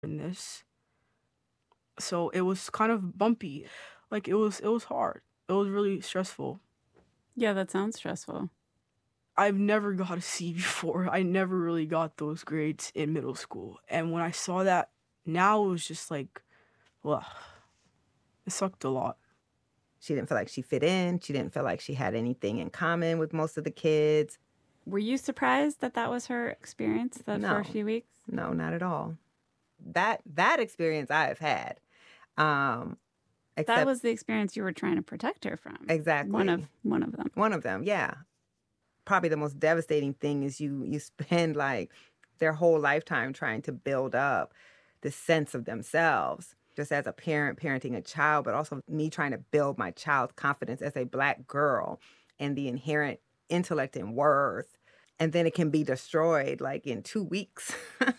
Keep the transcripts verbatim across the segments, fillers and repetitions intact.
in this. So it was kind of bumpy. Like it was it was hard. It was really stressful. Yeah, that sounds stressful. I've never got a C before. I never really got those grades in middle school. And when I saw that now, it was just like, well, it sucked a lot. She didn't feel like she fit in. She didn't feel like she had anything in common with most of the kids. Were you surprised that that was her experience that No. for a few weeks? No, not at all. That that experience I've had. Um, except, that was the experience you were trying to protect her from. Exactly. One of one of them. One of them, yeah. Probably the most devastating thing is you you spend like their whole lifetime trying to build up this sense of themselves, just as a parent parenting a child, but also me trying to build my child's confidence as a Black girl and the inherent intellect and worth. And then it can be destroyed like in two weeks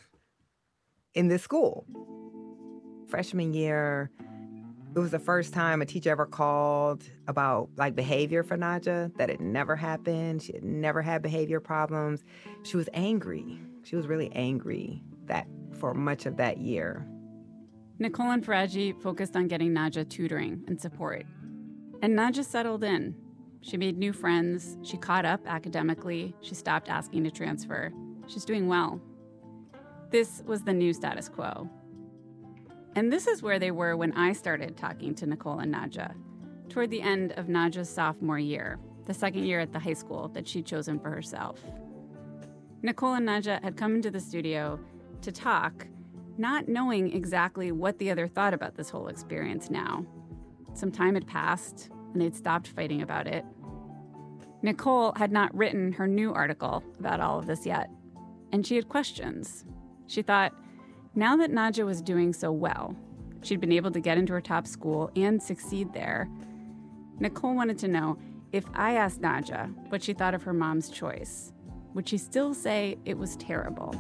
in this school. Freshman year, it was the first time a teacher ever called about like behavior for Naja. That had never happened. She had never had behavior problems. She was angry. She was really angry that for much of that year. Nicole and Faraji focused on getting Naja tutoring and support. And Naja settled in. She made new friends. She caught up academically. She stopped asking to transfer. She's doing well. This was the new status quo. And this is where they were when I started talking to Nicole and Naja, toward the end of Naja's sophomore year, the second year at the high school that she'd chosen for herself. Nicole and Naja had come into the studio to talk, not knowing exactly what the other thought about this whole experience now. Some time had passed, and they'd stopped fighting about it. Nicole had not written her new article about all of this yet, and she had questions. She thought, now that Naja was doing so well, she'd been able to get into her top school and succeed there, Nicole wanted to know, if I asked Naja what she thought of her mom's choice, would she still say it was terrible?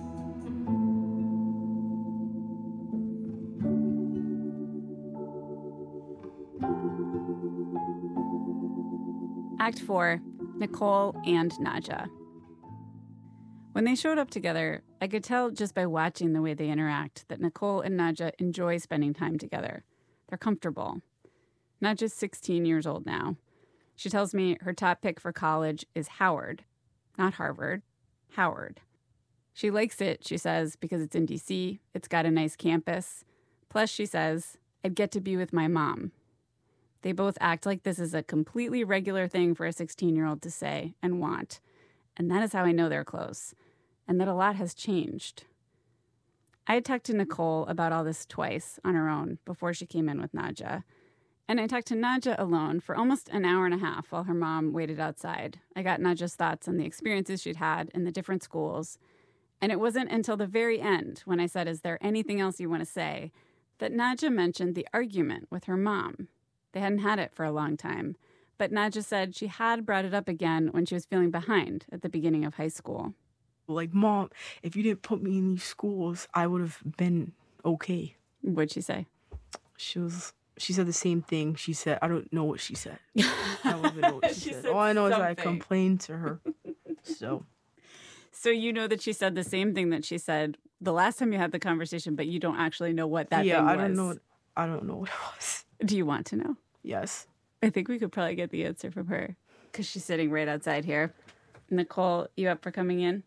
Act four, Nicole and Naja. When they showed up together, I could tell just by watching the way they interact that Nicole and Naja enjoy spending time together. They're comfortable. Naja's sixteen years old now. She tells me her top pick for college is Howard. Not Harvard, Howard. She likes it, she says, because it's in D C, it's got a nice campus. Plus, she says, I'd get to be with my mom. They both act like this is a completely regular thing for a sixteen-year-old to say and want. And that is how I know they're close, and that a lot has changed. I had talked to Nicole about all this twice on her own before she came in with Naja. And I talked to Naja alone for almost an hour and a half while her mom waited outside. I got Naja's thoughts on the experiences she'd had in the different schools. And it wasn't until the very end, when I said, is there anything else you want to say, that Naja mentioned the argument with her mom. They hadn't had it for a long time. But Naja said she had brought it up again when she was feeling behind at the beginning of high school. Like, Mom, if you didn't put me in these schools, I would have been okay. What'd she say? She was... She said the same thing. She said, I don't know what she said. I don't even know what she, She said. said All I know something. is I complained to her. So... So you know that she said the same thing that she said the last time you had the conversation, but you don't actually know what that yeah, thing was. I don't know. I don't know what it was. Do you want to know? Yes. I think we could probably get the answer from her because she's sitting right outside here. Nicole, you up for coming in?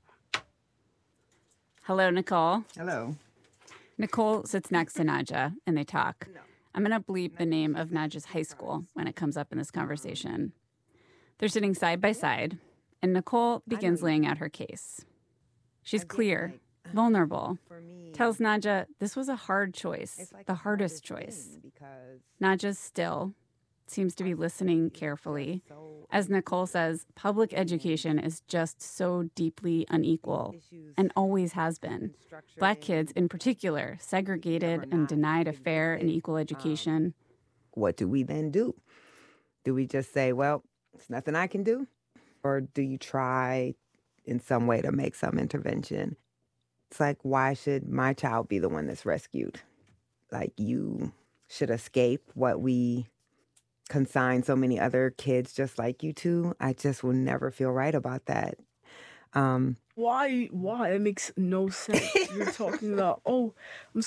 Hello, Nicole. Hello. Nicole sits next to Naja, and they talk. No. I'm going to bleep the name of Naja's high school when it comes up in this conversation. They're sitting side by side, and Nicole begins laying out her case. She's clear, vulnerable, tells Naja this was a hard choice, the hardest choice. Naja's still, seems to be listening carefully. As Nicole says, public education is just so deeply unequal and always has been. Black kids in particular, segregated and denied a fair and equal education. What do we then do? Do we just say, well, it's nothing I can do? Or do you try in some way to make some intervention? It's like, why should my child be the one that's rescued? Like, you should escape what we consign so many other kids just like you to. I just will never feel right about that. Um, Why? Why? It makes no sense. You're talking about, oh, I'm